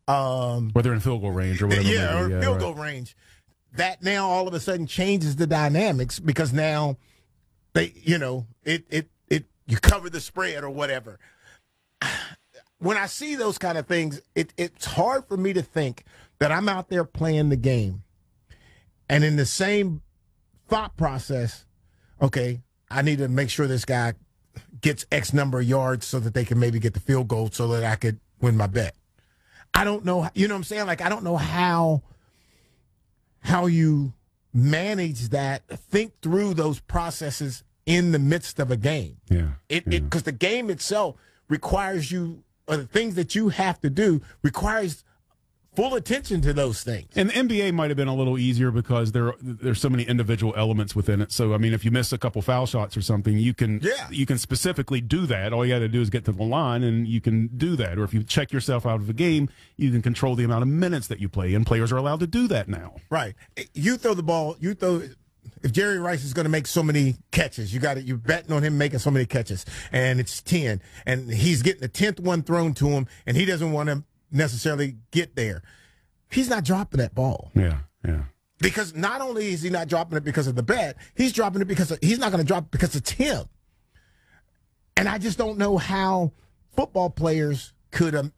Whether in field goal range or whatever. Yeah, field goal range. That now all of a sudden changes the dynamics because now they, you cover the spread or whatever. When I see those kind of things, it's hard for me to think that I'm out there playing the game and in the same thought process, okay, I need to make sure this guy gets X number of yards so that they can maybe get the field goal so that I could win my bet. I don't know, you know what I'm saying? Like, I don't know how you manage that, think through those processes in the midst of a game. Yeah. Because the game itself requires you, or the things that you have to do requires full attention to those things. And the NBA might have been a little easier because there's so many individual elements within it. So, I mean, if you miss a couple foul shots or something, you can specifically do that. All you got to do is get to the line, and you can do that. Or if you check yourself out of the game, you can control the amount of minutes that you play, and players are allowed to do that now. Right. You throw the ball, if Jerry Rice is going to make so many catches, you're betting on him making so many catches, and it's 10, and he's getting the 10th one thrown to him, and he doesn't want to necessarily get there. He's not dropping that ball. Yeah. Because not only is he not dropping it because of the bet, he's dropping it because he's not going to drop it because it's him. And I just don't know how football players could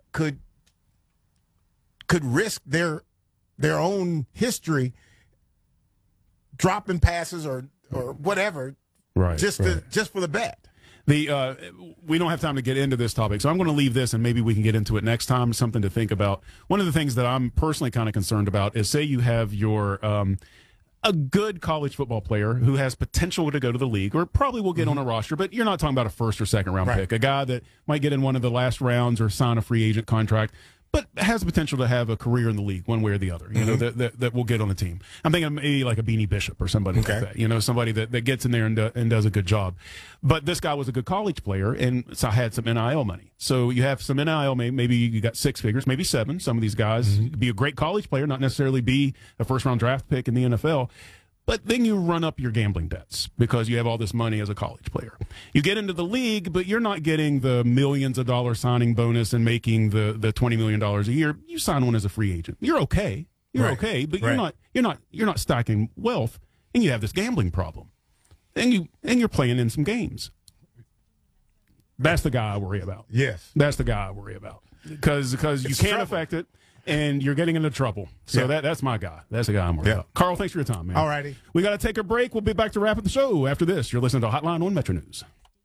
risk their own history dropping passes or whatever, just for the bet. We don't have time to get into this topic, so I'm going to leave this, and maybe we can get into it next time. Something to think about. One of the things that I'm personally kind of concerned about is, say you have your a good college football player who has potential to go to the league, or probably will get on a roster, but you're not talking about a first or second round pick, a guy that might get in one of the last rounds or sign a free agent contract, but has the potential to have a career in the league one way or the other, you know, that will get on the team. I'm thinking maybe like a Beanie Bishop or somebody like that, somebody that gets in there and does a good job. But this guy was a good college player and so had some NIL money. So you have some NIL, maybe you got 6 figures, maybe 7. Some of these guys be a great college player, not necessarily be a first-round draft pick in the NFL. But then you run up your gambling debts because you have all this money as a college player. You get into the league, but you're not getting the millions of dollars signing bonus and making the $20 million a year. You sign one as a free agent. You're okay. Okay, but you're not stacking wealth, and you have this gambling problem. And you're playing in some games. That's the guy I worry about. Yes. That's the guy I worry about. Because you can't affect it. And you're getting into trouble. So that's my guy. That's the guy I'm worried about. Carl, thanks for your time, man. All righty. We got to take a break. We'll be back to wrap up the show after this. You're listening to Hotline on Metro News.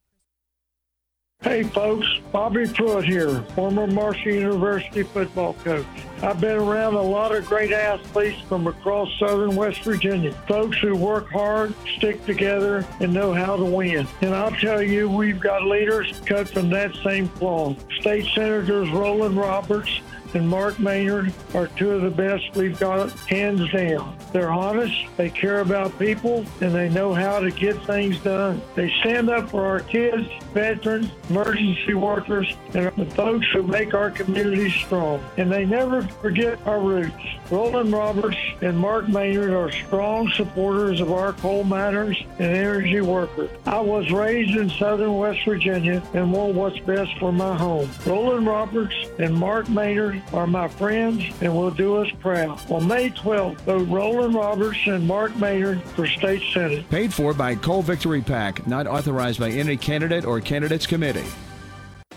Hey, folks. Bobby Pruitt here, former Marshall University football coach. I've been around a lot of great athletes from across southern West Virginia, folks who work hard, stick together, and know how to win. And I'll tell you, we've got leaders cut from that same cloth. State Senators Roland Roberts and Mark Maynard are 2 of the best we've got, hands down. They're honest, they care about people, and they know how to get things done. They stand up for our kids, veterans, emergency workers, and the folks who make our communities strong. And they never forget our roots. Roland Roberts and Mark Maynard are strong supporters of our coal miners and energy workers. I was raised in southern West Virginia and want what's best for my home. Roland Roberts and Mark Maynard are my friends and will do us proud. On May 12th, vote Roland Roberts and Mark Maynard for State Senate. Paid for by Coal Victory PAC, not authorized by any candidate or candidates committee.